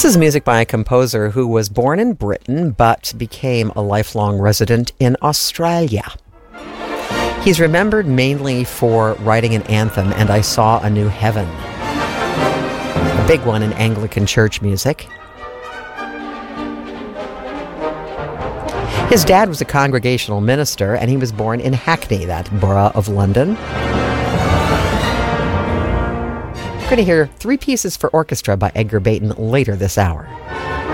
This is music by a composer who was born in Britain but became a lifelong resident in Australia. He's remembered mainly for writing an anthem, And I Saw a New Heaven, a big one in Anglican church music. His dad was a congregational minister, and he was born in Hackney, that borough of London. We're going to hear 3 pieces for orchestra by Edgar Bayton later this hour.